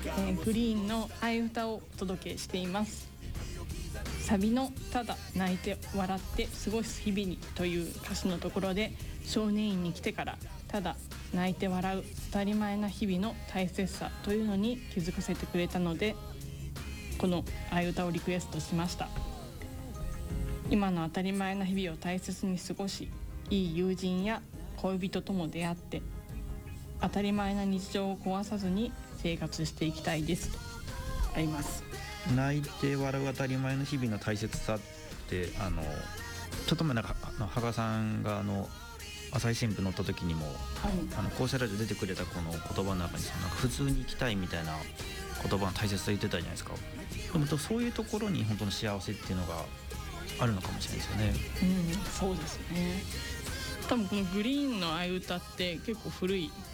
グリーンの替え歌をお届けしています。サビのただ泣いて笑って過ごす日々にという歌詞のところで、少年院に来てからただ泣いて笑う当たり前な日々の大切さというのに気づかせてくれたので、この替え歌をリクエストしました。今の当たり前な日々を大切に過ごし、いい友人や恋人とも出会って、当たり前な日常を壊さずに生活していきたいですとあります。 泣いて笑う当たり前の日々の大切さって、ちょっと前なんか羽賀さんが朝日新聞載った時にも、校舎ラジオ出てくれたこの言葉の中になんか普通に生きたいみたいな言葉の大切さ言ってたじゃないですか。でもそういうところに本当の幸せっていうのがあるのかもしれないですよね。 そうですね。多分このグリーンのああいう歌って結構古い